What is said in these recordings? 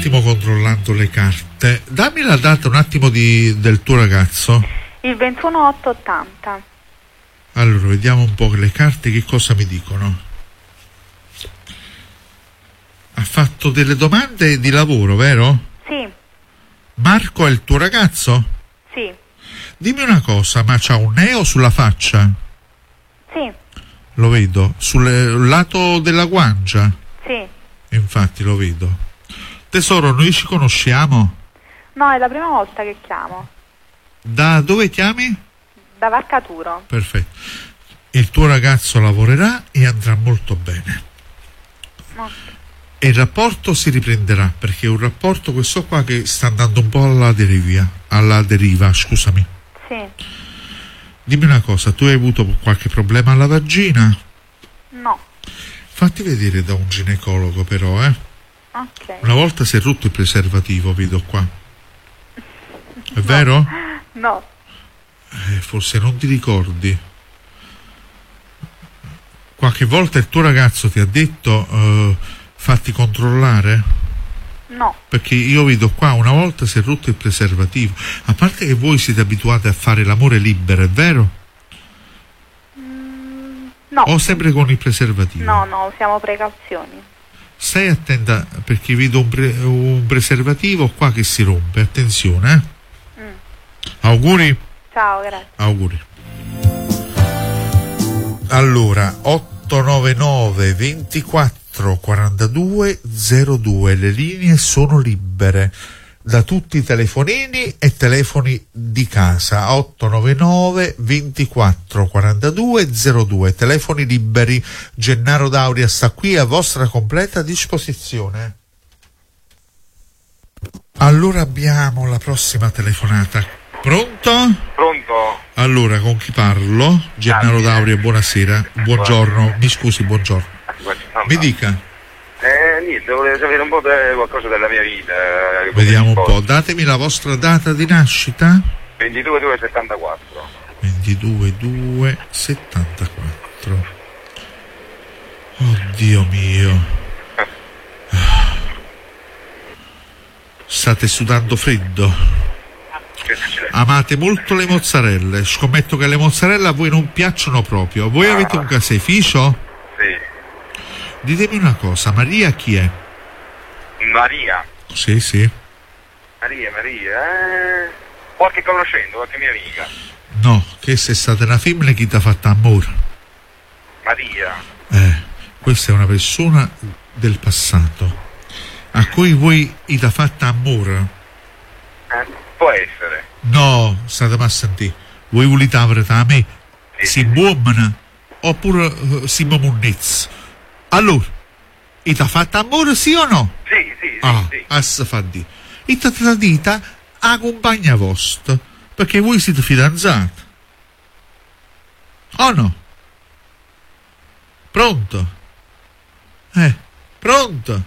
attimo controllando le carte. Dammi la data un attimo del tuo ragazzo. Il 21/8/80. Allora, vediamo un po' le carte che cosa mi dicono. Ha fatto delle domande di lavoro, vero? Sì. Marco è il tuo ragazzo? Sì. Dimmi una cosa, ma c'ha un neo sulla faccia? Sì. Lo vedo. Sul lato della guancia? Sì. Infatti lo vedo. Tesoro, noi ci conosciamo? No, è la prima volta che chiamo. Da dove chiami? Da Varcaturo. Perfetto. Il tuo ragazzo lavorerà e andrà molto bene. No. E il rapporto si riprenderà, perché è un rapporto questo qua che sta andando un po' alla deriva, scusami. Sì. Dimmi una cosa, tu hai avuto qualche problema alla vagina? No. Fatti vedere da un ginecologo però, Ok. Una volta si è rotto il preservativo, vedo qua. È vero? No. Forse non ti ricordi. Qualche volta il tuo ragazzo ti ha detto fatti controllare? No. Perché io vedo qua una volta si è rotto il preservativo. A parte che voi siete abituati a fare l'amore libero, è vero? No. O sempre con il preservativo? No, usiamo precauzioni. Stai attenta perché vedo un preservativo qua che si rompe, attenzione. Auguri. Ciao, grazie. Auguri. Allora, 899 24 42 02, le linee sono libere da tutti i telefonini e telefoni di casa. 899 24 42 02, telefoni liberi. Gennaro Dauria sta qui a vostra completa disposizione. Allora abbiamo la prossima telefonata. Pronto? Pronto? Allora, con chi parlo? Gennaro Dauria, buonasera. Buongiorno, mi scusi, buongiorno. Mi dica. Niente, volevo sapere un po' qualcosa della mia vita. Vediamo un po', datemi la vostra data di nascita. 22/2/74. 22/2/74. Oddio mio. State sudando freddo. Amate molto le mozzarelle. Scommetto che le mozzarelle a voi non piacciono proprio. Voi avete un caseificio? Sì. Ditemi una cosa, Maria chi è? Maria. Sì, sì. Maria. Qualche conoscente, qualche mia amica. No, che se è stata una femmina chi ti ha fatto amore. Maria. Questa è una persona del passato a cui voi gli ha fatto amore. Può essere. No, state a sentire. Voi volete avere da me? Si uomini oppure si munnezza? Allora, gli ha fatto amore sì o no? Sì. Assa fa di. E ti tradita a compagna vostra, perché voi siete fidanzati. O no? Pronto? Pronto?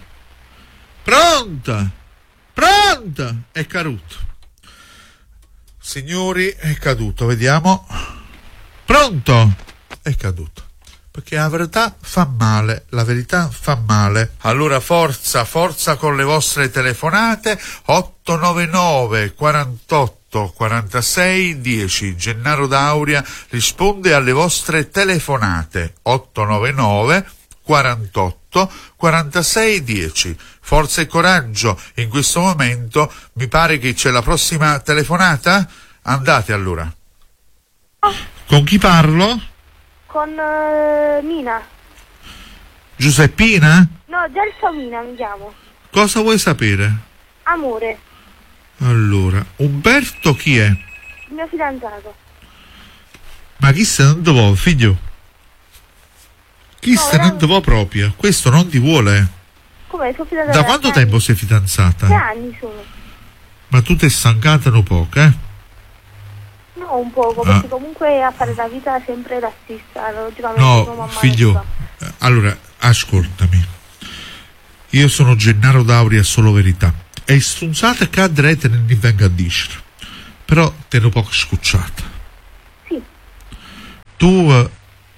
È caduto. Signori, è caduto, vediamo. Pronto? È caduto. Perché la verità fa male, la verità fa male. Allora forza con le vostre telefonate. 899 48 46 10. Gennaro Dauria risponde alle vostre telefonate. 899 48 46 10. Forza e coraggio. In questo momento mi pare che c'è la prossima telefonata. Andate allora. Con chi parlo? Con Mina. Giuseppina? No, Gelsomina mi chiamo. Cosa vuoi sapere? Amore, Allora, Umberto chi è? il mio fidanzato. Ma chi se non ti vuole, figlio? Chi se non ti vuole proprio? Questo non ti vuole. Come sono fidanzata? Da quanto tempo sei fidanzata? 3 anni sono. Ma tu ti stancata un poco, No, un poco, perché comunque a fare la vita sempre la stessa. Logicamente No, mamma figlio, allora, ascoltami. Io sono Gennaro Dauria, solo verità. E strunzate che andrete non mi venga a dire. Però te ne poco scucciata. Sì. Tu,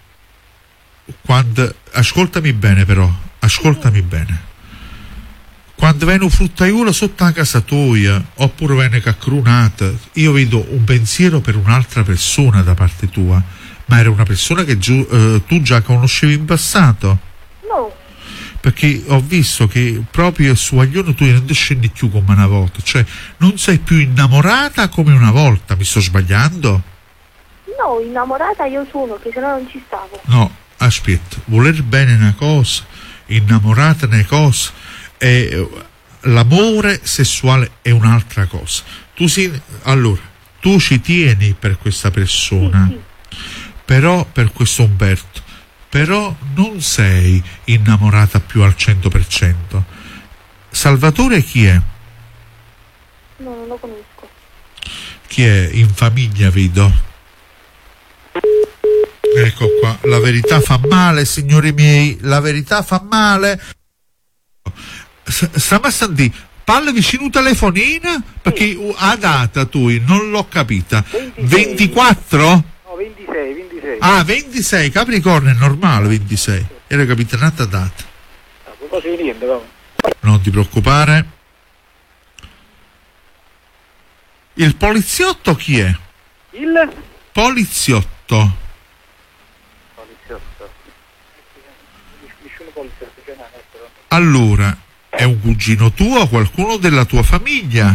quando... Ascoltami bene però, ascoltami bene. quando viene un fruttaiolo sotto la casa tua, oppure viene caccrunata, io vedo un pensiero per un'altra persona da parte tua, ma era una persona che tu già conoscevi in passato? No, Perché ho visto che proprio su Aglione tu non ti scendi più come una volta, cioè non sei più innamorata come una volta, mi sto sbagliando? no, innamorata io sono, che sennò non ci stavo. No, aspetta, voler bene una cosa, innamorata una cosa, e l'amore sessuale è un'altra cosa. Allora, tu ci tieni per questa persona, però per questo Umberto, però non sei innamorata più al 100%. Salvatore chi è? No, non lo conosco. Chi è? In famiglia vedo. Ecco qua, la verità fa male, signori miei, la verità fa male. Stiamo a sentire, parla vicino un telefonino, perché a data tu, non l'ho capita. 24? No, 26. Ah, 26, Capricorno è normale, 26. Era capitanata data. Cosa di niente, come? Non ti preoccupare. Il poliziotto chi è? Il? Poliziotto. Poliziotto. Nessuno poliziotto, c'è una però. Allora, è un cugino tuo o qualcuno della tua famiglia?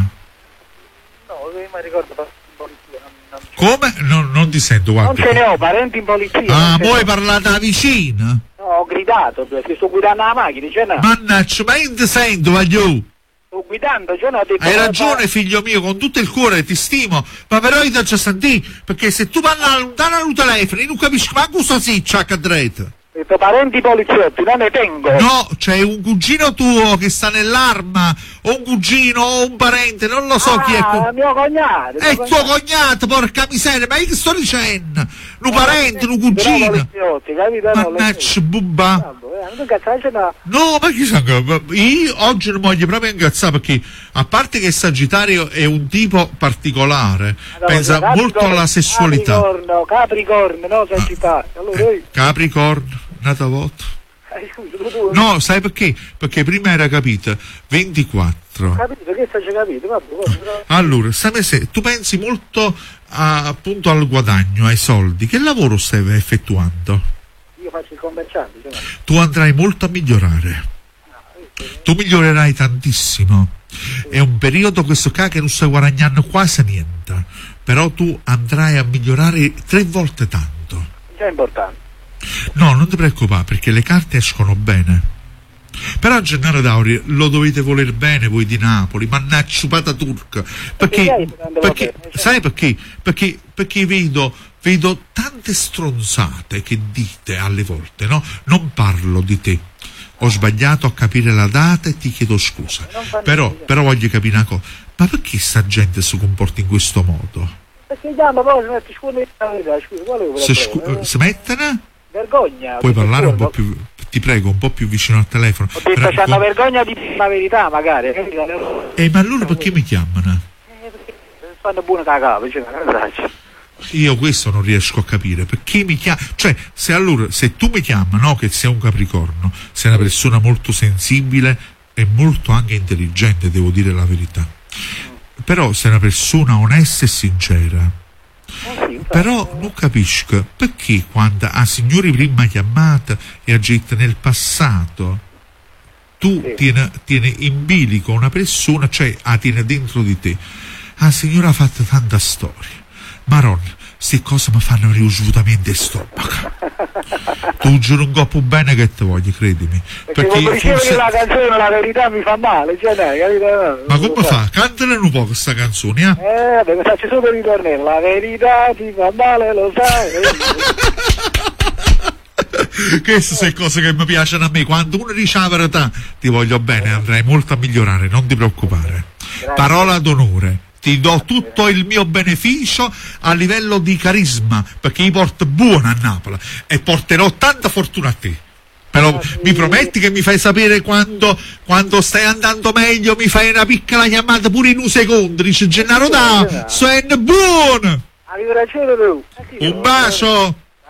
No, io mi ricordo in polizia, non Come? Non ti sento, guarda. ce ne ho, parenti in polizia. Ah, non ce poi ne ho. parlate da vicino? No, ho gridato, perché sto guidando la macchina, c'è no. Mannaggia, ma io non ti sento, voglio. Sto guidando, c'è no, ho detto... Hai ragione, figlio mio, con tutto il cuore ti stimo, ma però io ti faccio sentire, perché se tu parli lontano al telefono, io non capisco manco cosa si c'ha che dreta. Ho detto parenti poliziotti, non ne tengo. No, c'è un cugino tuo che sta nell'arma, o un cugino, o un parente, non lo so chi è. Mio cognato. È tuo cognato, porca miseria, ma io che sto dicendo? Un parente, un Però cugino. poliziotti, capito? No, Mannaggia, bubba. non cazzare, no. No, ma chi sa, io oggi non voglio proprio incazzare, perché a parte che Sagittario è un tipo particolare, pensa molto alla sessualità. Capricorno, no, Sagittario. Allora io... Capricorno, nata volta. Scusa, tu... No, sai perché? Perché prima era capita 24. Capito, che stai capito? Vabbè. Allora, tu pensi molto appunto al guadagno, ai soldi. Che lavoro stai effettuando? Io faccio il commerciante, cioè. Tu andrai molto a migliorare. Tu migliorerai tantissimo. È un periodo questo qua che non stai guadagnando quasi niente, però tu andrai a migliorare 3 volte tanto. È importante. No, non ti preoccupare, perché le carte escono bene. Però Gennaro Dauri lo dovete voler bene voi di Napoli, mannaggia pata turca, perché sai perché? Perché vedo tante stronzate che dite alle volte, no? Non parlo di te, ho sbagliato a capire la data e ti chiedo scusa, però voglio capire una cosa, ma perché sta gente si comporta in questo modo? Perché chiama poi si mette scusa, quale Smettene? vergogna. Puoi parlare un po' più, ti prego, un po' più vicino al telefono. Ho detto c'hanno vergogna di dire la verità, magari. Ma allora perché mi chiamano? Perché fanno buona cagata, cioè, Io questo non riesco a capire, perché mi chiama, cioè se tu mi chiami, no, che sei un Capricorno, sei una persona molto sensibile e molto anche intelligente, devo dire la verità, però sei una persona onesta e sincera. Però non capisco perché quando a signori prima chiamata e a gente nel passato tu tieni in bilico una persona, cioè tiene dentro di te. La signora ha fatto tanta storia, Maron, queste cose mi fanno venire svuotamento di stomaco. Tu giuro un po' bene che te voglio, credimi. Perché forse... la canzone La verità mi fa male, cioè dai, capito? Ma come fa? Cantale un po' questa canzone, vabbè, mi faccio solo il ritornello. La verità ti fa male, lo sai. Queste sono cose che mi piacciono a me. Quando uno dice la verità, ti voglio bene, andrai molto a migliorare, non ti preoccupare. Grazie. Parola d'onore. Ti do tutto il mio beneficio a livello di carisma, perché io porto buono a Napoli e porterò tanta fortuna a te. Però mi prometti che mi fai sapere quando stai andando meglio, mi fai una piccola chiamata pure in un secondo, dice Gennaro da, sei buono! Un bacio!